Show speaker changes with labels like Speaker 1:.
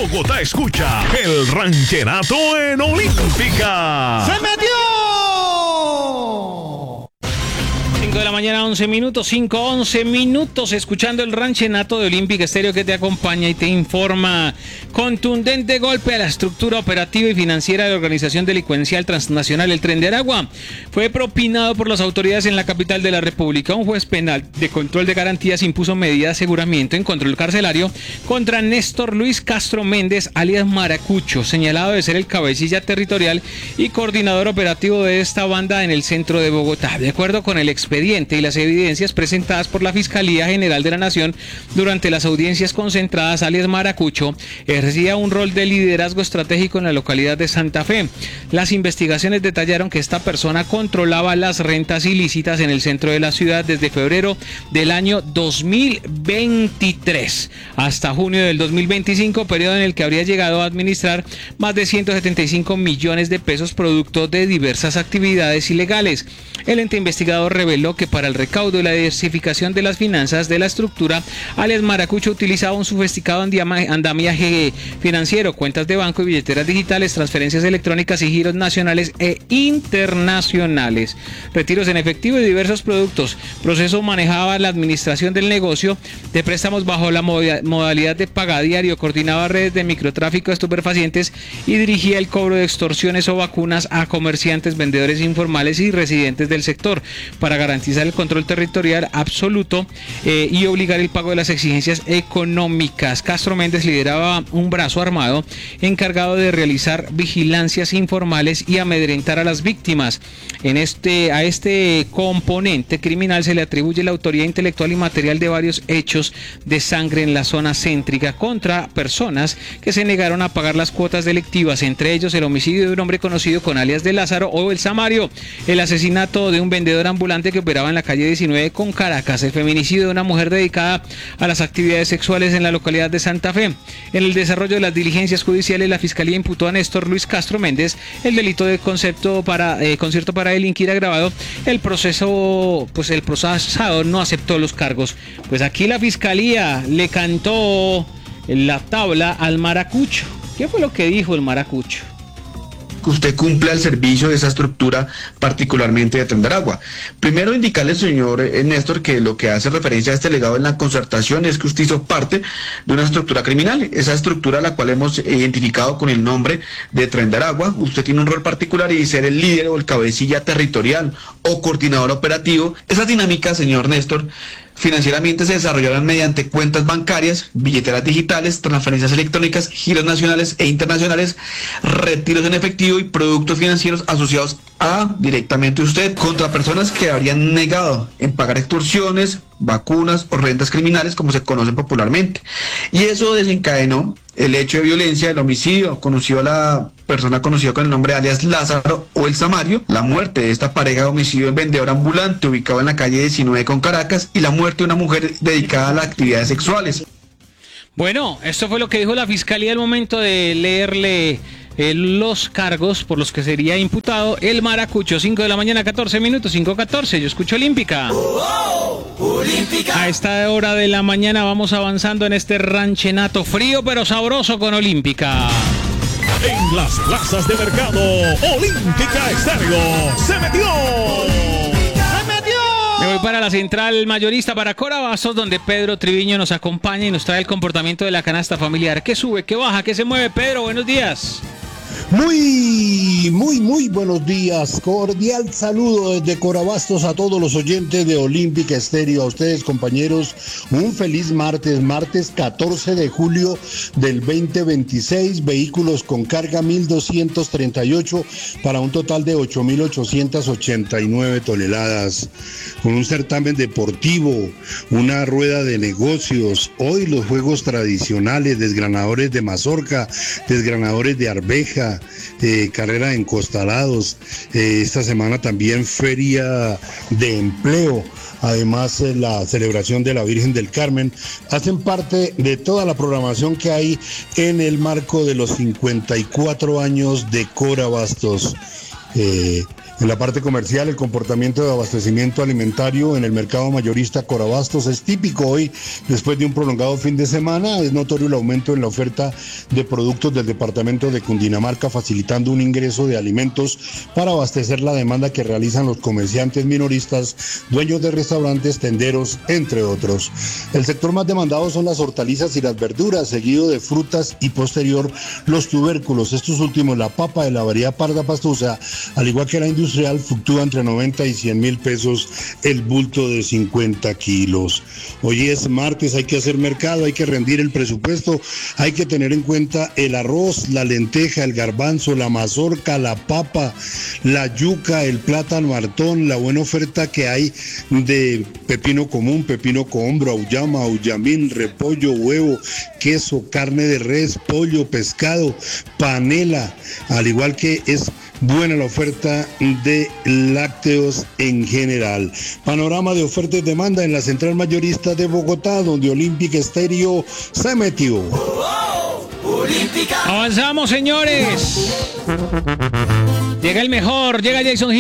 Speaker 1: Bogotá escucha el ranchenato en Olímpica.
Speaker 2: ¡Se metió!
Speaker 3: 5 de la mañana, 11 minutos, 11 minutos, escuchando el ranchenato de Olímpica Estéreo que te acompaña y te informa. Contundente golpe a la estructura operativa y financiera de la organización delincuencial transnacional El Tren de Aragua. Fue propinado por las autoridades en la capital de la República. Un juez penal de control de garantías impuso medida de aseguramiento en control carcelario contra Néstor Luis Castro Méndez, alias Maracucho, señalado de ser el cabecilla territorial y coordinador operativo de esta banda en el centro de Bogotá. De acuerdo con el expediente y las evidencias presentadas por la Fiscalía General de la Nación durante las audiencias concentradas, alias Maracucho ejercía un rol de liderazgo estratégico en la localidad de Santa Fe. Las investigaciones detallaron que esta persona controlaba las rentas ilícitas en el centro de la ciudad desde febrero del año 2023 hasta junio del 2025, periodo en el que habría llegado a administrar más de 175 millones de pesos producto de diversas actividades ilegales. El ente investigador reveló que para el recaudo y la diversificación de las finanzas de la estructura, alias Maracucho utilizaba un sofisticado andamiaje financiero, cuentas de banco y billeteras digitales, transferencias electrónicas y giros nacionales e internacionales, retiros en efectivo y diversos productos. Proceso manejaba la administración del negocio de préstamos bajo la modalidad de pagadiario, coordinaba redes de microtráfico de estupefacientes y dirigía el cobro de extorsiones o vacunas a comerciantes, vendedores informales y residentes del sector para garantizar el control territorial absoluto y obligar el pago de las exigencias económicas. Castro Méndez lideraba un brazo armado encargado de realizar vigilancias informales y amedrentar a las víctimas. A este componente criminal se le atribuye la autoría intelectual y material de varios hechos de sangre en la zona céntrica contra personas que se negaron a pagar las cuotas delictivas, entre ellos el homicidio de un hombre conocido con alias de Lázaro o el Samario, el asesinato de un vendedor ambulante que operaba en la calle 19 con Caracas, el feminicidio de una mujer dedicada a las actividades sexuales en la localidad de Santa Fe. En el desarrollo de las diligencias judiciales, la Fiscalía imputó a Néstor Luis Castro Méndez el delito de concierto para delinquir agravado. El procesado no aceptó los cargos. Pues aquí la Fiscalía le cantó la tabla al Maracucho. ¿Qué fue lo que dijo el Maracucho?
Speaker 4: Que usted cumpla el servicio de esa estructura, particularmente de Tren de Aragua. Primero, indicarle, señor Néstor, que lo que hace referencia a este legado en la concertación es que usted hizo parte de una estructura criminal, esa estructura a la cual hemos identificado con el nombre de Tren de Aragua. Usted tiene un rol particular y ser el líder o el cabecilla territorial o coordinador operativo. Esas dinámicas, señor Néstor, financieramente se desarrollarán mediante cuentas bancarias, billeteras digitales, transferencias electrónicas, giros nacionales e internacionales, retiros en efectivo y productos financieros asociados a directamente usted contra personas que habrían negado en pagar extorsiones, vacunas o rentas criminales, como se conocen popularmente. Y eso desencadenó el hecho de violencia, el homicidio, conocido a la persona conocida con el nombre de alias Lázaro o el Samario, la muerte de esta pareja de homicidio del vendedor ambulante ubicado en la calle 19 con Caracas y la muerte de una mujer dedicada a las actividades sexuales.
Speaker 3: Bueno, esto fue lo que dijo la Fiscalía al momento de leerle los cargos por los que sería imputado el Maracucho. 5 de la mañana, 14 minutos, 5:14. Yo escucho Olímpica. Olímpica. A esta hora de la mañana vamos avanzando en este ranchenato frío pero sabroso con Olímpica.
Speaker 1: En las plazas de mercado, Olímpica Estéreo se metió.
Speaker 3: Me voy para la central mayorista, para Cora Bastos, donde Pedro Triviño nos acompaña y nos trae el comportamiento de la canasta familiar. ¿Qué sube, qué baja, qué se mueve? Pedro, buenos días.
Speaker 2: Muy buenos días. Cordial saludo desde Corabastos a todos los oyentes de Olímpica Estéreo. A ustedes, compañeros, un feliz martes 14 de julio del 2026. Vehículos con carga 1.238 para un total de 8.889 toneladas. Con un certamen deportivo, una rueda de negocios. Hoy los juegos tradicionales, desgranadores de mazorca, desgranadores de arveja, carrera de encostalados, esta semana también feria de empleo, además la celebración de la Virgen del Carmen, hacen parte de toda la programación que hay en el marco de los 54 años de Cora Bastos. En la parte comercial, el comportamiento de abastecimiento alimentario en el mercado mayorista Corabastos es típico hoy, después de un prolongado fin de semana. Es notorio el aumento en la oferta de productos del departamento de Cundinamarca, facilitando un ingreso de alimentos para abastecer la demanda que realizan los comerciantes minoristas, dueños de restaurantes, tenderos, entre otros. El sector más demandado son las hortalizas y las verduras, seguido de frutas y posterior los tubérculos. Estos últimos, la papa de la variedad parda pastusa, al igual que la industrial, fluctúa entre 90 y 100 mil pesos el bulto de 50 kilos. Hoy es martes, hay que hacer mercado, hay que rendir el presupuesto, hay que tener en cuenta el arroz, la lenteja, el garbanzo, la mazorca, la papa, la yuca, el plátano hartón, la buena oferta que hay de pepino común, pepino cohombro, auyama, auyamín, repollo, huevo, queso, carne de res, pollo, pescado, panela, al igual que es buena la oferta de lácteos en general. Panorama de oferta y demanda en la central mayorista de Bogotá, donde Olympic Stereo se metió.
Speaker 3: Avanzamos, señores. Llega el mejor, llega Jason